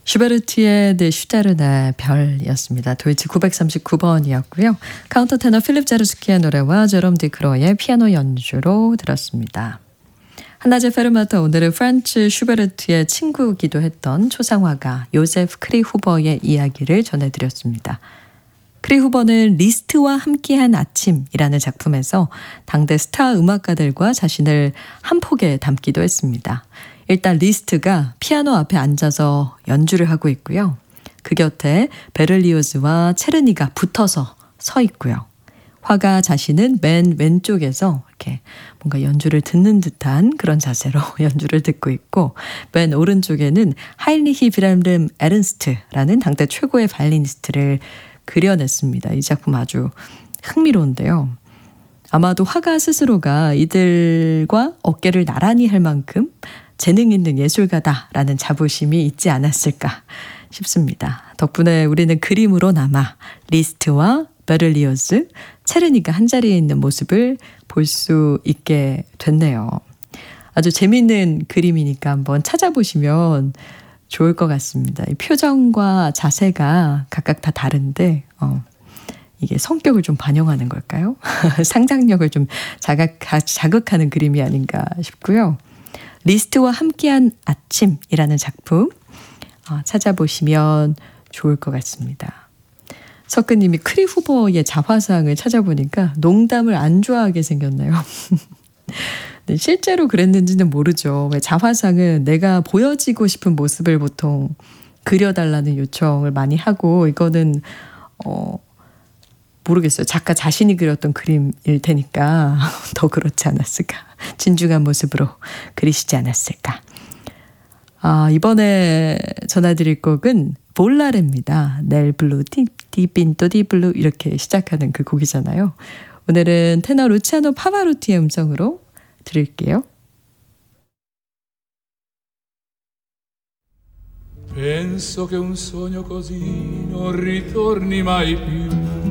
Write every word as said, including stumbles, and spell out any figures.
슈베르트의 네 슈테르네 별이었습니다. 도이치 구백삼십구 번이었고요. 카운터 테너 필립 자르스키의 노래와 제롬 디크로의 피아노 연주로 들었습니다. 한낮의 페르마타, 오늘은 프란츠 슈베르트의 친구기도 했던 초상화가 요세프 크리 후버의 이야기를 전해드렸습니다. 크리 후버는 리스트와 함께한 아침이라는 작품에서 당대 스타 음악가들과 자신을 한 폭에 담기도 했습니다. 일단 리스트가 피아노 앞에 앉아서 연주를 하고 있고요. 그 곁에 베를리오즈와 체르니가 붙어서 서 있고요. 화가 자신은 맨 왼쪽에서 이렇게 뭔가 연주를 듣는 듯한 그런 자세로 연주를 듣고 있고, 맨 오른쪽에는 하인리히 빌헬름 에른스트라는 당대 최고의 바이올리니스트를 그려냈습니다. 이 작품 아주 흥미로운데요. 아마도 화가 스스로가 이들과 어깨를 나란히 할 만큼 재능 있는 예술가다라는 자부심이 있지 않았을까 싶습니다. 덕분에 우리는 그림으로나마 리스트와 베를리오즈, 체르니가 한자리에 있는 모습을 볼 수 있게 됐네요. 아주 재미있는 그림이니까 한번 찾아보시면 좋을 것 같습니다. 이 표정과 자세가 각각 다 다른데 어, 이게 성격을 좀 반영하는 걸까요? 상상력을 좀 자극, 자극하는 그림이 아닌가 싶고요. 리스트와 함께한 아침이라는 작품 어, 찾아보시면 좋을 것 같습니다. 석근님이 크리 후버의 자화상을 찾아보니까 농담을 안 좋아하게 생겼네요. 네, 실제로 그랬는지는 모르죠. 왜 자화상은 내가 보여지고 싶은 모습을 보통 그려달라는 요청을 많이 하고, 이거는 어, 모르겠어요. 작가 자신이 그렸던 그림일 테니까 더 그렇지 않았을까. 진중한 모습으로 그리시지 않았을까. 아, 이번에 전해드릴 곡은 볼라레입니다. 넬 블루 디빈토 디블루 이렇게 시작하는 그 곡이잖아요. 오늘은 테너 루치아노 파바로티의 음성으로 들을게요. Penso che un sogno così non ritorni mai più.